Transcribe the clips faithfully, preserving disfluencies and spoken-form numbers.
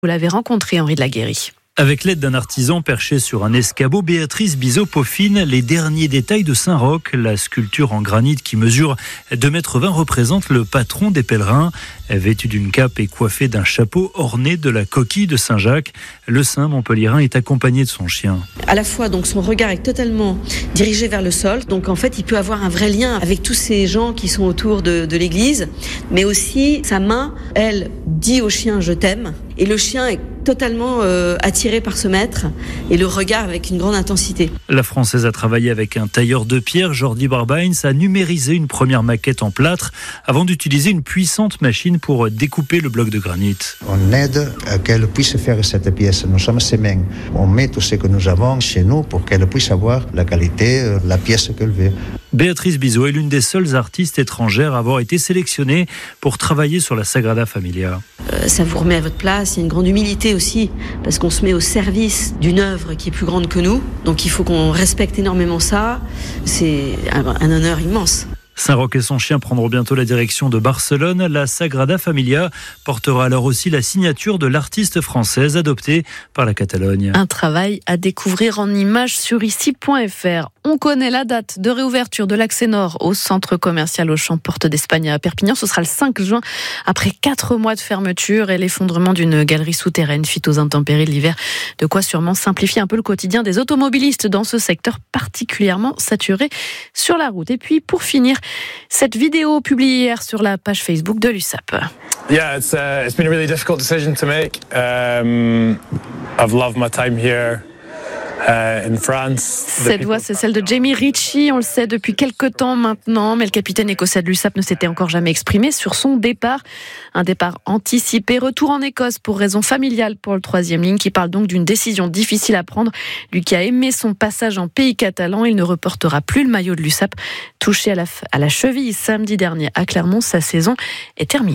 Vous l'avez rencontré, Henri de la Guérie. Avec l'aide d'un artisan perché sur un escabeau, Béatrice Bizot peaufine les derniers détails de Saint-Roch. La sculpture en granit qui mesure deux mètres vingt représente le patron des pèlerins. Vêtu d'une cape et coiffé d'un chapeau orné de la coquille de Saint-Jacques, le saint montpelliérain est accompagné de son chien. À la fois, donc, son regard est totalement dirigé vers le sol. Donc, en fait, il peut avoir un vrai lien avec tous ces gens qui sont autour de, de l'église. Mais aussi, sa main, elle, dit au chien « je t'aime ». Et le chien est totalement euh, attiré par ce maître et le regard avec une grande intensité. La Française a travaillé avec un tailleur de pierre, Jordi Barbains, a numérisé une première maquette en plâtre avant d'utiliser une puissante machine pour découper le bloc de granit. On aide à qu'elle puisse faire cette pièce. Nous sommes ses mains. On met tout ce que nous avons chez nous pour qu'elle puisse avoir la qualité, la pièce qu'elle veut. Béatrice Bizot est l'une des seules artistes étrangères à avoir été sélectionnée pour travailler sur la Sagrada Familia. Euh, ça vous remet à votre place, il y a une grande humilité aussi, parce qu'on se met au service d'une œuvre qui est plus grande que nous, donc il faut qu'on respecte énormément ça, c'est un, un honneur immense. Saint-Roch et son chien prendront bientôt la direction de Barcelone. La Sagrada Familia portera alors aussi la signature de l'artiste française adoptée par la Catalogne. Un travail à découvrir en images sur ici point f r. On connaît la date de réouverture de l'accès nord au centre commercial Auchan Porte d'Espagne à Perpignan. Ce sera le cinq juin, après quatre mois de fermeture et l'effondrement d'une galerie souterraine suite aux intempéries de l'hiver. De quoi sûrement simplifier un peu le quotidien des automobilistes dans ce secteur particulièrement saturé sur la route. Et puis pour finir, cette vidéo publiée hier sur la page Facebook de l'U S A P. Yeah, it's uh, it's been a really difficult decision to make. Um, I've loved my time here. Uh, in France. Cette voix, c'est celle de Jamie Ritchie, on le sait depuis quelques temps maintenant, mais le capitaine écossais de l'U S A P ne s'était encore jamais exprimé sur son départ. Un départ anticipé, retour en Écosse pour raison familiale pour le troisième ligne, qui parle donc d'une décision difficile à prendre. Lui qui a aimé son passage en pays catalan, il ne reportera plus le maillot de l'U S A P. Touché à la, à la cheville samedi dernier à Clermont, sa saison est terminée.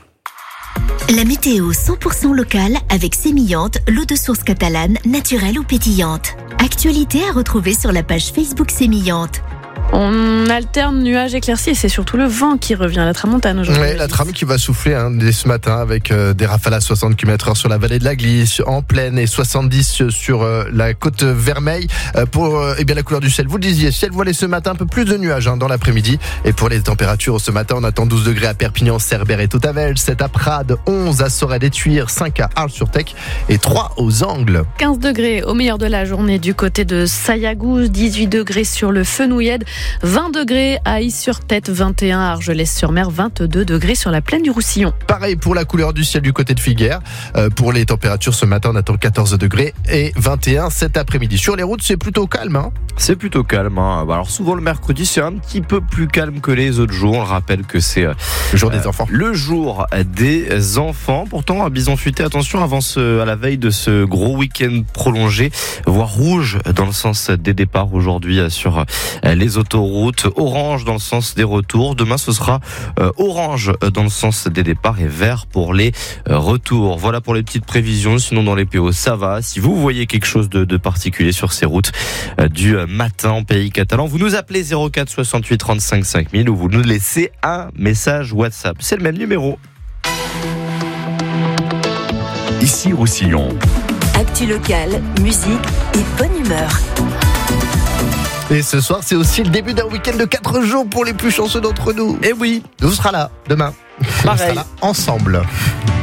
La météo cent pour cent locale avec Sémillante, l'eau de source catalane, naturelle ou pétillante. Actualité à retrouver sur la page Facebook Sémillante. On alterne nuages éclaircis et c'est surtout le vent qui revient à la tramontane aujourd'hui. Oui, la trame qui va souffler hein, dès ce matin avec euh, des rafales à soixante kilomètres heure sur la vallée de la Glisse, en plaine et soixante-dix sur euh, la côte Vermeille. Euh, pour euh, eh bien, la couleur du ciel, vous le disiez, ciel voilé ce matin, un peu plus de nuages hein, dans l'après-midi. Et pour les températures ce matin, on attend douze degrés à Perpignan, Cerbère et Tautavel, sept à Prades, onze à Sorel-et-Tuire, cinq à Arles-sur-Tech et trois aux Angles. quinze degrés au meilleur de la journée du côté de Sayagouz, dix-huit degrés sur le Fenouillède, vingt degrés à Is-sur-Tête, vingt et un à Argelès-sur-Mer, vingt-deux degrés sur la plaine du Roussillon. Pareil pour la couleur du ciel du côté de Figueres. Euh, pour les températures ce matin, on attend quatorze degrés et vingt et un cet après-midi. Sur les routes, c'est plutôt calme. Hein c'est plutôt calme. Hein. Alors souvent le mercredi, c'est un petit peu plus calme que les autres jours. On le rappelle que c'est euh, le jour euh, des enfants. Le jour des enfants. Pourtant, à Bison Futé, attention, avant ce, à la veille de ce gros week-end prolongé, voire rouge dans le sens des départs aujourd'hui sur les autoroutes, orange dans le sens des retours. Demain, ce sera euh, orange dans le sens des départs et vert pour les euh, retours. Voilà pour les petites prévisions. Sinon, dans les P O, ça va. Si vous voyez quelque chose de, de particulier sur ces routes euh, du matin en pays catalan, vous nous appelez zéro quatre soixante-huit trente-cinq cinq mille ou vous nous laissez un message WhatsApp. C'est le même numéro. Ici Roussillon. Actu locale, musique et bonne humeur. Et ce soir, c'est aussi le début d'un week-end de quatre jours pour les plus chanceux d'entre nous. Et oui, on sera là demain. Pareil. On sera là ensemble.